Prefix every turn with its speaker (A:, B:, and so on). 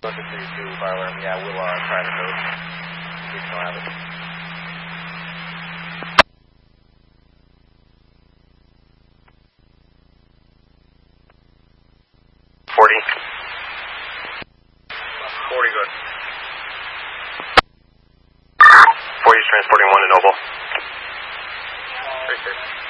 A: Looking for you too, fire alarm. Yeah, we'll try to go. We still have it. 40. 40, good. 40 is transporting 1 to Noble. Right there.